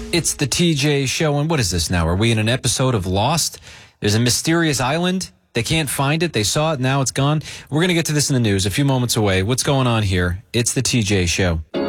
It's the TJ Show, and what is this now? Are we in an episode of Lost? There's a mysterious island. They can't find it. They saw it. Now it's gone. We're going to get to this in the news a few moments away. What's going on here? It's the TJ Show.